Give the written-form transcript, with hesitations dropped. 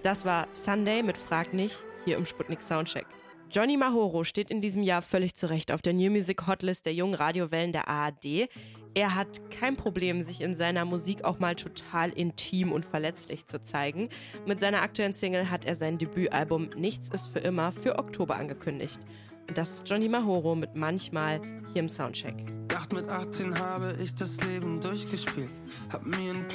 Das war Sunday mit Frag nicht, hier im Sputnik Soundcheck. Johnny Mahoro steht in diesem Jahr völlig zurecht auf der New Music Hotlist der jungen Radiowellen der ARD. Er hat kein Problem, sich in seiner Musik auch mal total intim und verletzlich zu zeigen. Mit seiner aktuellen Single hat er sein Debütalbum Nichts ist für immer für Oktober angekündigt. Und das ist Johnny Mahoro mit Manchmal hier im Soundcheck. Dacht mit 18 habe ich das Leben durchgespielt. Hab mir einen